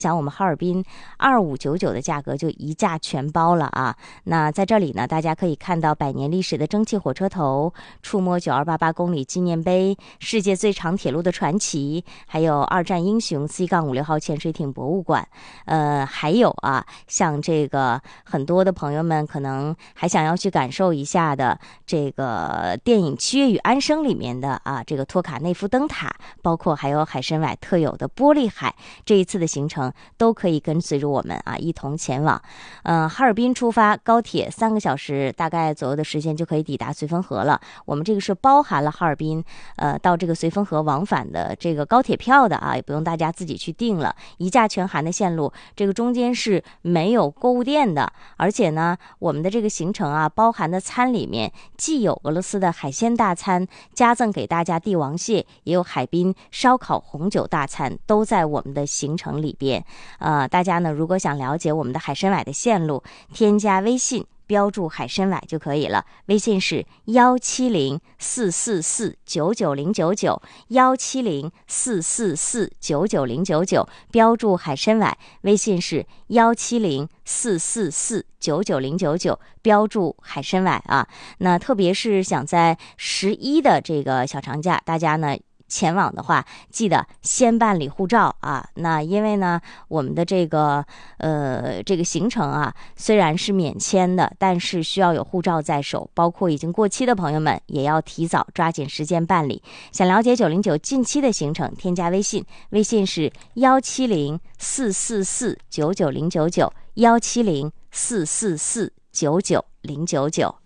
讲我们哈尔滨2599的价格就一价全包了啊。那在这里呢，大家可以看到100年历史的蒸汽火车头，触摸9288公里纪念碑，世界最长铁路的传奇，还有二战英雄 C-56号潜水艇博物馆。还有啊，像这个很多的朋友们可能还想要去感受一下的这个电影《七月与安生》里面的啊这个托卡内夫灯塔，包括还有海参崴特有的玻璃海，这一次的行程都可以跟随着我们啊一同前往。哈尔滨出发，高铁3个小时大概左右的时间就可以抵达绥芬河了。我们这个是包含了哈尔滨到这个绥芬河往返的这个高铁票的啊，也不用大家自己去订了，一价全含的线路。这个中间是没有购物店的，而且呢，我们的这个行程啊，包含的餐里面既有俄罗斯的海鲜大餐，加赠给大家帝王蟹，也有海滨烧烤红酒大餐，都在我们的行程里边。大家呢，如果想了解我们的海参崴的线路，添加微信标注海参崴就可以了，微信是170-444-99099，170-444-99099，标注海参崴，微信是170-444-99099，标注海参崴啊。那特别是想在11的这个小长假，大家呢前往的话，记得先办理护照啊。那因为呢，我们的这个行程啊，虽然是免签的，但是需要有护照在手，包括已经过期的朋友们，也要提早抓紧时间办理。想了解909近期的行程，添加微信，微信是170-444-99099，170-444-99099。